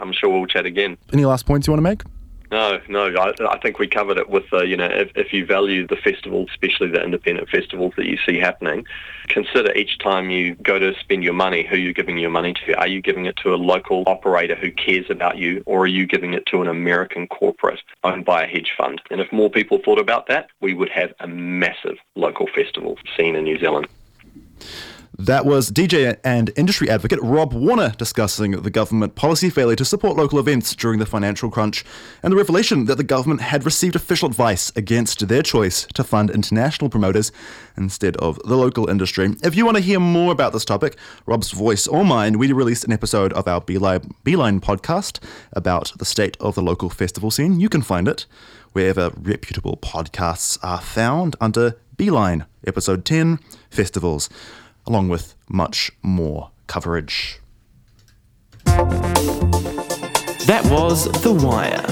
I'm sure we'll chat again. Any last points you want to make? No. I think we covered it with, if you value the festival, especially the independent festivals that you see happening, consider each time you go to spend your money, who you're giving your money to. Are you giving it to a local operator who cares about you, or are you giving it to an American corporate owned by a hedge fund? And if more people thought about that, we would have a massive local festival scene in New Zealand. That was DJ and industry advocate Rob Warner discussing the government policy failure to support local events during the financial crunch and the revelation that the government had received official advice against their choice to fund international promoters instead of the local industry. If you want to hear more about this topic, Rob's voice or mine, we released an episode of our Beeline podcast about the state of the local festival scene. You can find it wherever reputable podcasts are found under Beeline, episode 10, Festivals, along with much more coverage. That was The Wire.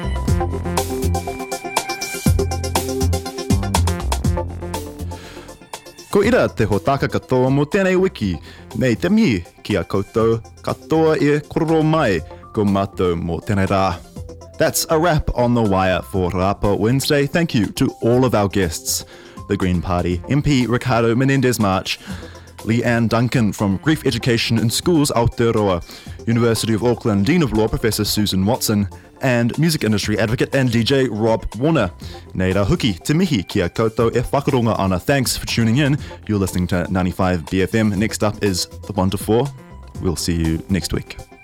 Ko ira te hotaka katoa mo tēnei wiki, nei te mihi ki a koutou, katoa e kororo mai ko mātou mo tēnei rā. That's a wrap on The Wire for Rapa Wednesday. Thank you to all of our guests. The Green Party MP Ricardo Menendez-March, Leanne Duncan from Grief Education in Schools Aotearoa, University of Auckland Dean of Law Professor Susan Watson, and music industry advocate and DJ Rob Warner. Nei rā huki te mihi kia koutou e whakaronga ana. Thanks for tuning in. You're listening to 95 BFM. Next up is The 1 to 4. We'll see you next week.